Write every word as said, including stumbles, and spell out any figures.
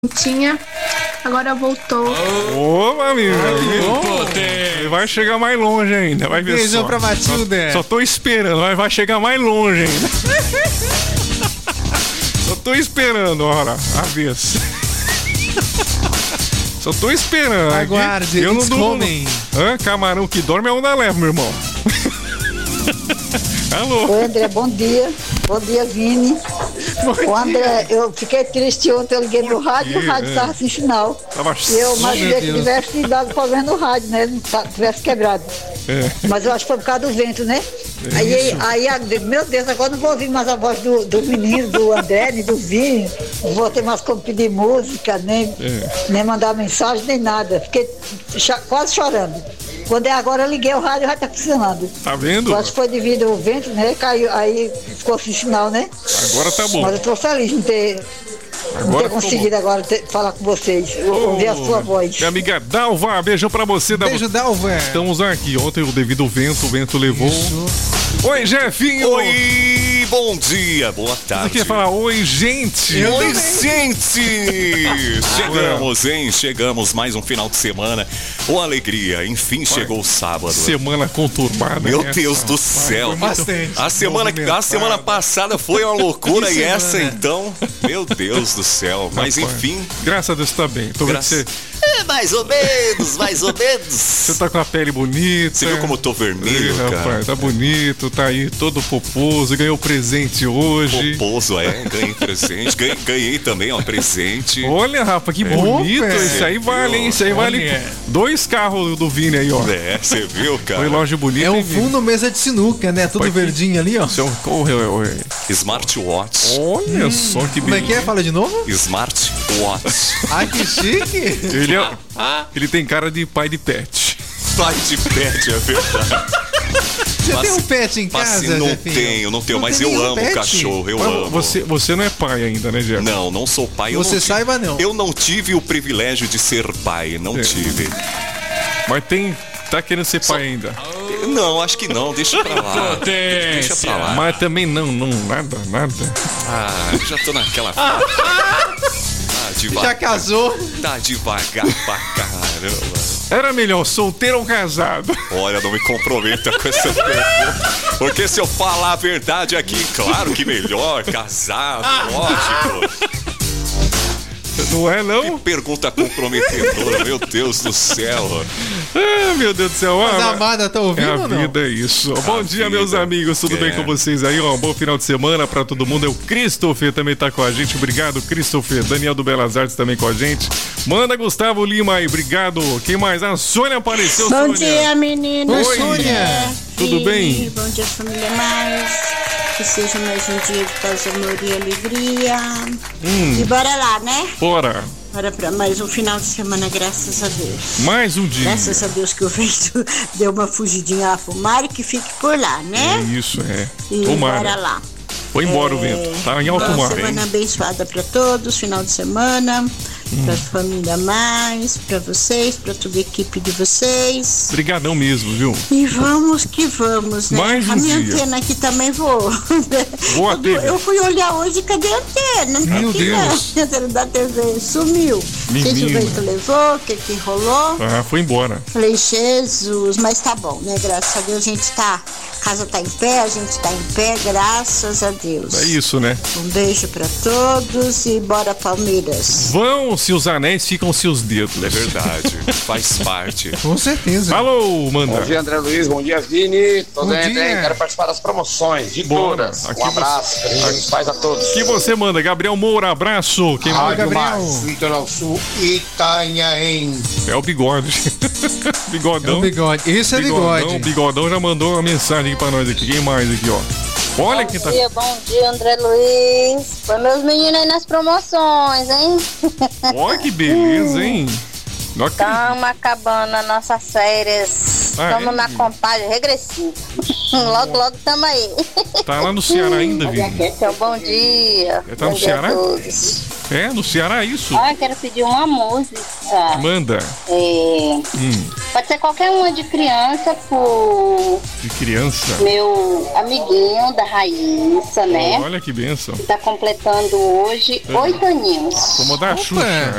Tinha, agora voltou. Ô, amigo, ele vai chegar mais longe ainda, vai ver. Beijão só. pra Matilda. Só, só tô esperando, mas vai chegar mais longe ainda. Só tô esperando, olha, a vez. Só tô esperando. Aguarde, eu não eles durmo. comem. Hã? Camarão que dorme é onda leve, meu irmão. Alô. Oi, André, bom dia. Bom dia, Vini. Ô, André, eu fiquei triste ontem, eu liguei no rádio e o rádio estava sem sinal. Tava... E eu imaginei meu que Deus. tivesse dado problema no rádio, né? Não tá- tivesse quebrado. É. Mas eu acho que foi por causa do vento, né? Aí, aí, aí, meu Deus, agora não vou ouvir mais a voz do, do menino, do André, nem do Vini. Não vou ter mais como pedir música, nem, É. nem mandar mensagem, nem nada. Fiquei cha- quase chorando. Quando é agora, eu liguei o rádio e já tá funcionando. Tá vendo? Eu acho que foi devido ao vento, né? Caiu, aí ficou sem sinal, né? Agora tá bom. Mas eu tô feliz de ter, de Agora ter conseguido agora ter- falar com vocês, ouvir a sua voz. Minha amiga Dalva, beijão pra você. Dalva. Beijo, Dalva. Estamos aqui. Ontem, devido ao vento, o vento levou. Oi, Jefinho. Oi, bom dia, boa Você tarde. quer falar oi, gente? Oi, gente! Chegamos, hein? Chegamos, mais um final de semana. Ô, alegria, enfim chegou o sábado. Semana conturbada. Meu essa, Deus do rapaz, céu. foi muito Bastante. A semana, a movimentada. semana passada foi uma loucura Que e semana. essa então, meu Deus do céu. Mas Rapaz, enfim, Graças a Deus tá bem. Tô vendo que graças... você, é mais ou menos, mais ou menos. você tá com a pele bonita. Você viu como eu tô vermelho, Ih, cara? rapaz, tá bonito, tá aí todo poposo, ganhou presente hoje. Poposo, é, ganhei presente. Ganhei, ganhei também, ó, presente. Olha, Rafa, que bonito. velho. Isso aí vale, hein? Isso aí vale Olha. dois carros do Vini aí, ó. É, você viu, cara? Foi loja bonita. É um hein, Vini? fundo mesa de sinuca, né? Tudo Foi que- verdinho ali, ó. Isso é um- Corre, olha. Smartwatch. Olha só que Como é beleza. que é? Fala de novo? Smartwatch. Ai, que chique. Ele, é, ele tem cara de pai de pet. Pai de pet, é verdade. Você Mas- tem um pet em Mas casa, não Jefinho? tenho, não tenho, Não mas tem eu nenhum amo pet? cachorro, eu Mas amo. Você, você não é pai ainda, né, Jeff? Não, não sou pai. Eu Você não ti- saiba, não. Eu não tive o privilégio de ser pai, não É. tive. Mas tem. Tá querendo ser pai ainda. Não, acho que não, deixa pra lá. Deixa pra lá. Mas também não, não, nada, nada. Ah, eu já tô naquela fase. Tá Já devagar. casou? Tá devagar pra caramba. Era melhor solteiro ou casado? Olha, não me comprometa com essa pergunta. Porque se eu falar a verdade aqui, claro que melhor, casado, lógico. Não é, Que não? pergunta comprometedora, meu Deus do céu. Ah, meu Deus do céu. Mas a Ah, amada tá é ouvindo a ou não? vida, é isso. Bom dia, vida. meus amigos. Tudo É. bem com vocês aí? Ó, um bom final de semana pra todo mundo. É o Christopher também tá com a gente. Obrigado, Christopher. Daniel do Belas Artes também com a gente. Manda Gustavo Lima aí. Obrigado. Quem mais? A Sônia apareceu, Bom Sônia. dia, meninas. Oi, Sônia. Tudo bem? Bom dia, família mais. Que seja mais um dia de paz, amor e alegria. Hum. E bora lá, né? Bora. Bora pra mais um final de semana, graças a Deus. Mais um dia. Graças a Deus que o vento deu uma fugidinha lá pro mar e que fique por lá, né? Isso, é. E Tomara. bora lá. Foi embora o vento. Tá em alto Uma mar, hein? semana abençoada para todos, final de semana, pra família mais, pra vocês, pra toda a equipe de vocês. Obrigadão mesmo, viu? E vamos que vamos, né? Mais um a minha dia. antena aqui também voou. Boa, eu, teve. eu fui olhar hoje, cadê a antena? Não tá Meu aqui, Deus. não. A antena da T V sumiu. Não sei se o Menina. vento levou, o que que rolou. Ah, foi embora. Falei, Jesus, mas tá bom, né? Graças a Deus a gente tá, a casa tá em pé, a gente tá em pé, graças a Deus. É isso, né? Um beijo pra todos e bora Palmeiras. Vão-se os anéis, ficam-se os dedos. É verdade, faz parte. Com certeza. Alô, manda. Bom dia, André Luiz. Bom dia, Vini. Tô Bom dentro, dia. hein? Quero participar das promoções, de Bora. todas. Aqui Um abraço. Feliz paz a todos. Que você manda, Gabriel Moura, abraço. Quem manda? Rádio Gabriel. Mais, Litoral Sul, Itanhaém. É o bigode. É Bigodão. o bigode. Isso é Bigodão, bigode. Bigodão já mandou uma mensagem aqui pra nós aqui. Quem mais aqui, ó? Olha quem Bom tá. dia, bom dia, André Luiz. Foi meus meninos aí nas promoções, hein? Olha que beleza, hein? Não acredito. Estamos acabando as nossas férias. Ah, Estamos é? na contagem regressiva. Logo, logo estamos aí. Tá lá no Ceará ainda, Vini. Então, bom dia. Tá no bom dia Ceará? a todos. É, no Ceará, isso. Ah, quero pedir uma música. Manda. É, Hum, pode ser qualquer uma de criança por de criança. meu amiguinho da Raíssa, né? Olha que benção. Tá completando hoje oito aninhos. Vou mudar a Xuxa.